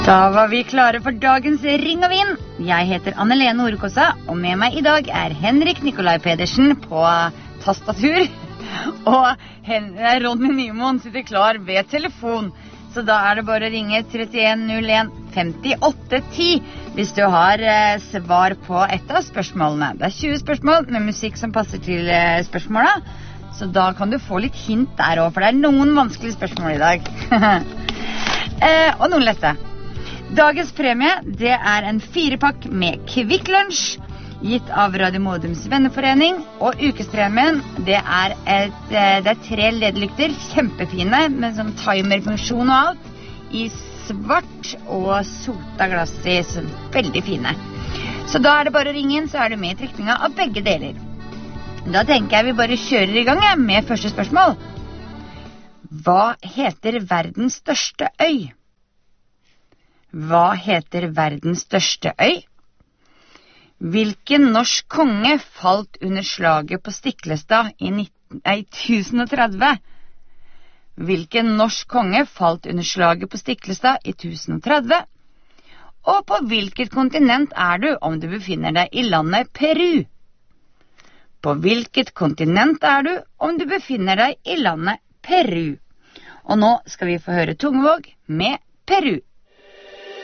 Da var vi klare for dagens Ring og Vinn. Jeg heter Anne-Lene Orekosa, og med meg i dag er Henrik Nikolai Pedersen på tastatur. Og Ronny Nymoen sitter klar ved telefon. Så da er det bare å ringe 3101 5810 hvis du har svar på et av spørsmålene. Det er 20 spørsmål med musikk som passer til spørsmålet. Så da kan du få litt hint der også, for det er noen vanskelige spørsmål i dag. Og noen lette. Dagens premie, det er en 4-pakk med Kvikk Lunsj, gitt av Radio Modums venneforening. Og ukespremien, det er 3 LED-lykter, kjempefine, med sånn timerfunksjon og alt, i svart og sota glass i, så veldig fine. Så da er det bare å ringe inn, så er du med i trekninga av begge deler. Da tenker jeg vi bare kjører i gang med første spørsmål. Hva heter verdens største øy? Hva heter verdens største øy? Hvilken norsk konge falt under slaget på Stiklestad i 1030? Hvilken norsk konge falt under slaget på Stiklestad i 1030? Og på hvilket kontinent er du om du befinner deg i landet Peru? På hvilket kontinent er du om du befinner deg i landet Peru? Og nå skal vi få høre Tungvåg med Peru.